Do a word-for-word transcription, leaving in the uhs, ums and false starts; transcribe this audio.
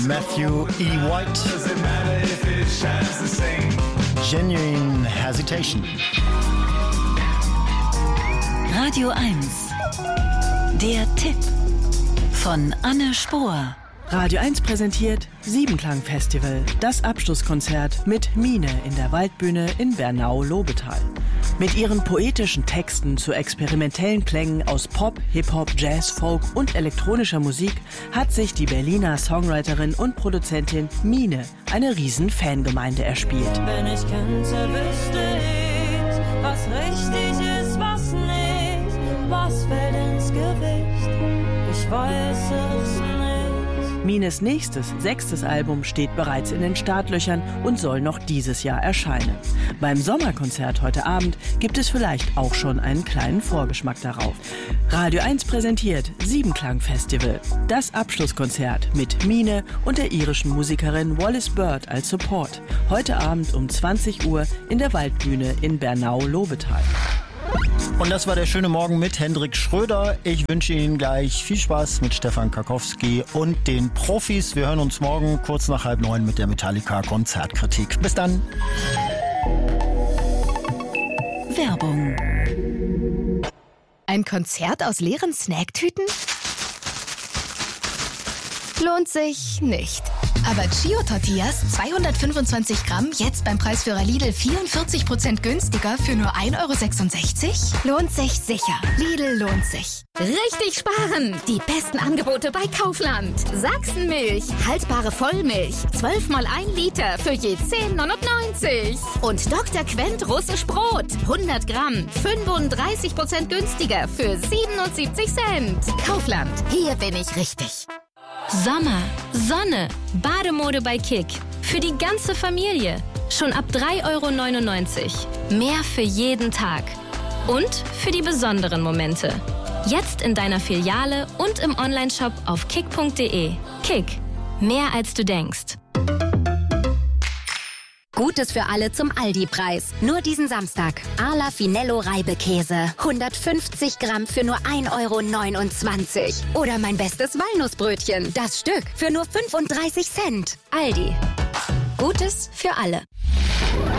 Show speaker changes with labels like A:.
A: Matthew E. White. Genuine Hesitation.
B: Radio eins. Der Tipp von Anne Spohr.
C: Radio eins präsentiert Siebenklang-Festival, das Abschlusskonzert mit Mine in der Waldbühne in Bernau-Lobetal. Mit ihren poetischen Texten zu experimentellen Klängen aus Pop, Hip-Hop, Jazz, Folk und elektronischer Musik hat sich die Berliner Songwriterin und Produzentin Mine eine riesen Fangemeinde erspielt.
D: Wenn ich könnte, wüsste ich, was richtig ist, was nicht, was fällt ins Gewicht, ich weiß es nicht.
C: Mines nächstes, sechstes Album steht bereits in den Startlöchern und soll noch dieses Jahr erscheinen. Beim Sommerkonzert heute Abend gibt es vielleicht auch schon einen kleinen Vorgeschmack darauf. Radio eins präsentiert Siebenklang-Festival, das Abschlusskonzert mit Mine und der irischen Musikerin Wallis Bird als Support. Heute Abend um zwanzig Uhr in der Waldbühne in Bernau-Lobetal.
A: Und das war der schöne Morgen mit Hendrik Schröder. Ich wünsche Ihnen gleich viel Spaß mit Stefan Karkowski und den Profis. Wir hören uns morgen kurz nach halb neun mit der Metallica-Konzertkritik. Bis dann.
B: Werbung.
E: Ein Konzert aus leeren Snacktüten? Lohnt sich nicht. Aber Chio-Tortillas, zweihundertfünfundzwanzig Gramm, jetzt beim Preisführer Lidl vierundvierzig Prozent günstiger für nur ein Euro sechsundsechzig? Lohnt sich sicher. Lidl lohnt sich.
F: Richtig sparen! Die besten Angebote bei Kaufland. Sachsenmilch, haltbare Vollmilch, zwölf mal ein Liter für je zehn neunundneunzig. Und Doktor Quent russisch Brot, hundert Gramm, fünfunddreißig Prozent günstiger für siebenundsiebzig Cent. Kaufland, hier bin ich richtig.
G: Sommer, Sonne, Bademode bei Kick. Für die ganze Familie. Schon ab drei Euro neunundneunzig. Mehr für jeden Tag. Und für die besonderen Momente. Jetzt in deiner Filiale und im Onlineshop auf kick punkt de. Kick. Mehr als du denkst.
H: Gutes für alle zum Aldi-Preis. Nur diesen Samstag. Arla Finello Reibekäse. hundertfünfzig Gramm für nur ein Euro neunundzwanzig. Oder mein bestes Walnussbrötchen. Das Stück für nur fünfunddreißig Cent. Aldi. Gutes für alle.